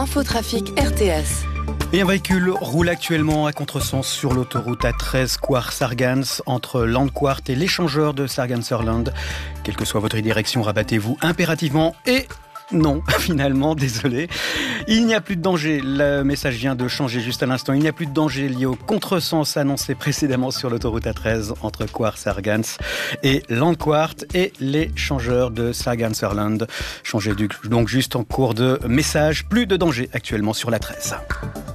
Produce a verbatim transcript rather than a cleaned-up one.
Infotrafic R T S. Et un véhicule roule actuellement à contresens sur l'autoroute A treize Coire-Sargans entre Landquart et l'échangeur de Sarganserland. Quelle que soit votre direction, rabattez-vous impérativement et... Non, finalement, désolé. Il n'y a plus de danger. Le message vient de changer juste à l'instant. Il n'y a plus de danger lié au contresens annoncé précédemment sur l'autoroute A treize entre Coire-Sargans et Landquart et l'échangeur de Sarganserland. Changez donc juste en cours de message. Plus de danger actuellement sur l'A treize.